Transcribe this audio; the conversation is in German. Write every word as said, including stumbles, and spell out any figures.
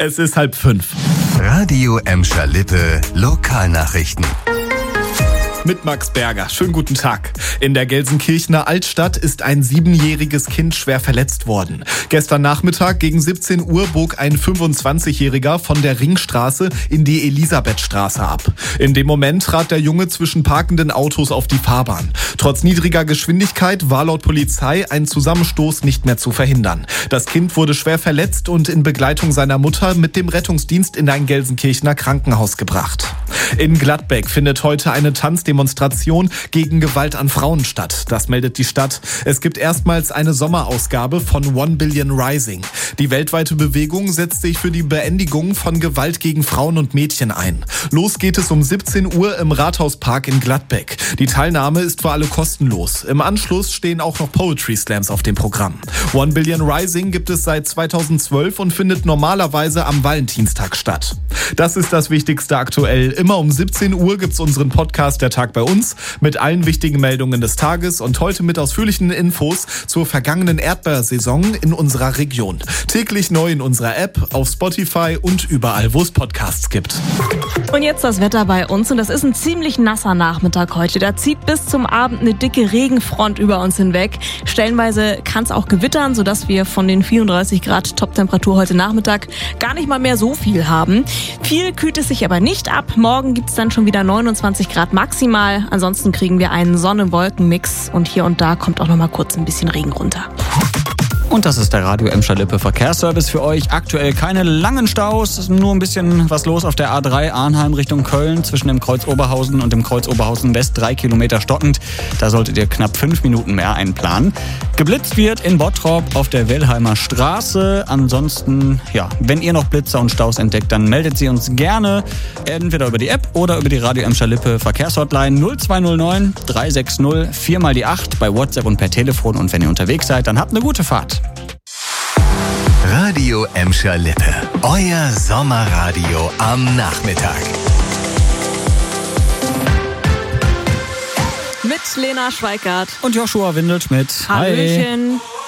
Es ist halb fünf. Radio Emscher Lippe Lokalnachrichten. Mit Max Berger. Schönen guten Tag. In der Gelsenkirchener Altstadt ist ein siebenjähriges Kind schwer verletzt worden. Gestern Nachmittag gegen siebzehn Uhr bog ein fünfundzwanzigjähriger von der Ringstraße in die Elisabethstraße ab. In dem Moment trat der Junge zwischen parkenden Autos auf die Fahrbahn. Trotz niedriger Geschwindigkeit war laut Polizei ein Zusammenstoß nicht mehr zu verhindern. Das Kind wurde schwer verletzt und in Begleitung seiner Mutter mit dem Rettungsdienst in ein Gelsenkirchener Krankenhaus gebracht. In Gladbeck findet heute eine Tanzdemonstration gegen Gewalt an Frauen statt. Das meldet die Stadt. Es gibt erstmals eine Sommerausgabe von One Billion Rising. Die weltweite Bewegung setzt sich für die Beendigung von Gewalt gegen Frauen und Mädchen ein. Los geht es um siebzehn Uhr im Rathauspark in Gladbeck. Die Teilnahme ist für alle kostenlos. Im Anschluss stehen auch noch Poetry Slams auf dem Programm. One Billion Rising gibt es seit zweitausendzwölf und findet normalerweise am Valentinstag statt. Das ist das Wichtigste aktuell. Immer um siebzehn Uhr gibt's unseren Podcast Der Tag bei uns mit allen wichtigen Meldungen des Tages und heute mit ausführlichen Infos zur vergangenen Erdbeersaison in unserer Region. Täglich neu in unserer App, auf Spotify und überall, wo es Podcasts gibt. Und jetzt das Wetter bei uns und das ist ein ziemlich nasser Nachmittag heute. Da zieht bis zum Abend eine dicke Regenfront über uns hinweg. Stellenweise kann es auch gewittern, sodass wir von den vierunddreißig Grad Toptemperatur heute Nachmittag gar nicht mal mehr so viel haben. Viel kühlt es sich aber nicht ab. Morgen gibt es dann schon wieder neunundzwanzig Grad maximal. Ansonsten kriegen wir einen Sonne-Wolken-Mix und hier und da kommt auch noch mal kurz ein bisschen Regen runter. Und das ist der Radio Emscher Lippe Verkehrsservice für euch. Aktuell keine langen Staus, nur ein bisschen was los auf der A drei Arnheim Richtung Köln zwischen dem Kreuz Oberhausen und dem Kreuz Oberhausen West, drei Kilometer stockend. Da solltet ihr knapp fünf Minuten mehr einplanen. Geblitzt wird in Bottrop auf der Wellheimer Straße. Ansonsten, ja, wenn ihr noch Blitzer und Staus entdeckt, dann meldet sie uns gerne entweder über die App oder über die Radio Emscher Lippe Verkehrshotline null zwei null neun drei sechs null vier mal die acht bei WhatsApp und per Telefon. Und wenn ihr unterwegs seid, dann habt eine gute Fahrt. Radio Emscher Lippe. Euer Sommerradio am Nachmittag. Mit Lena Schweikart Und Joshua Windelschmidt. Hallöchen. Hi.